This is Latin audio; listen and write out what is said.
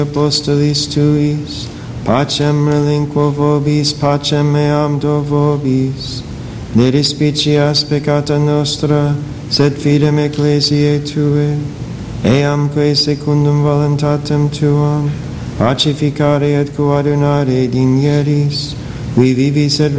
apostolis tuis, pacem relinquo vobis, pacem meam do vobis. Ne despicias peccata nostra, sed fidem ecclesiae Tue, eamque secundum voluntatem Tuam, pacificare et coadunare digneris, qui vivis et